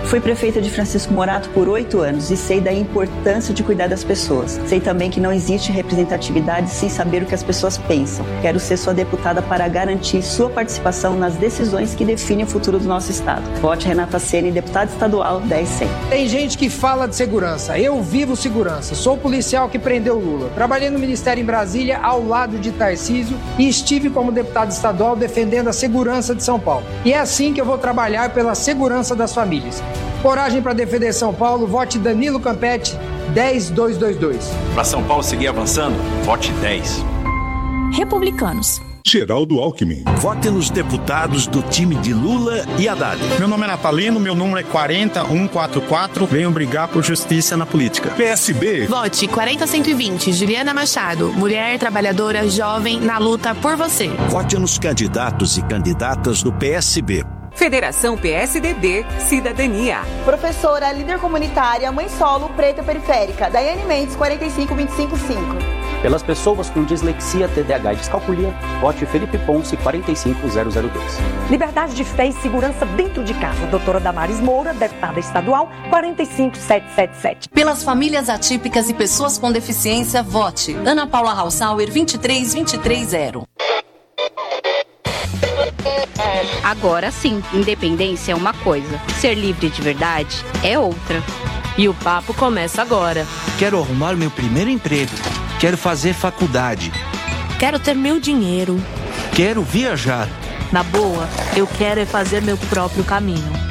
Fui prefeita de Francisco Morato por 8 anos e sei da importância de cuidar das pessoas. Sei também que não existe representatividade sem saber o que as pessoas pensam. Quero ser sua deputada para garantir sua participação nas decisões que definem o futuro do nosso estado. Vote Renata Ceni, deputada estadual 10100. Tem gente que fala de segurança. Eu vivo segurança. Sou o policial que prendeu Lula. Trabalhei no Ministério em Brasília ao lado de Tarcísio e estive como deputado estadual defendendo a segurança de São Paulo. E é assim que eu vou trabalhar pela segurança das famílias. Coragem para defender São Paulo, vote Danilo Campetti, 10222. Para São Paulo seguir avançando, vote 10. Republicanos. Geraldo Alckmin. Vote nos deputados do time de Lula e Haddad. Meu nome é Natalino, meu número é 40144. Venho brigar por justiça na política. PSB. Vote 40120, Juliana Machado, mulher trabalhadora jovem na luta por você. Vote nos candidatos e candidatas do PSB. Federação PSDB Cidadania. Professora, líder comunitária, mãe solo, preta periférica. Daiane Mendes, 45255. Pelas pessoas com dislexia, TDAH e descalculia, vote Felipe Ponce, 45002. Liberdade de fé e segurança dentro de casa. Doutora Damares Moura, deputada estadual, 45777. Pelas famílias atípicas e pessoas com deficiência, vote Ana Paula Hausauer, 23230. Agora sim, independência é uma coisa, ser livre de verdade é outra. E o papo começa agora. Quero arrumar meu primeiro emprego. Quero fazer faculdade. Quero ter meu dinheiro. Quero viajar. Na boa, eu quero é fazer meu próprio caminho.